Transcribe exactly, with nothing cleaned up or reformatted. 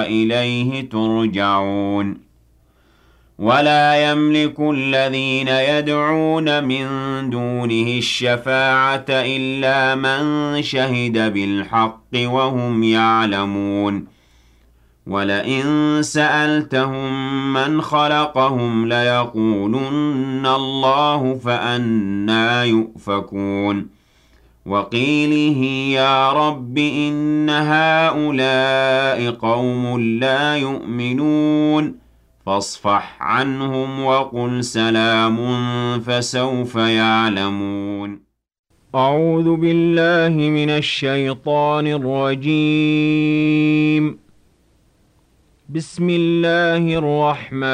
إليه ترجعون ولا يملك الذين يدعون من دونه الشفاعة إلا من شهد بالحق وهم يعلمون ولئن سألتهم من خلقهم ليقولن الله فأنى يؤفكون وقيله يا رب إن هؤلاء قوم لا يؤمنون فاصفح عنهم وقل سلام فسوف يعلمون أعوذ بالله من الشيطان الرجيم بسم الله الرحمن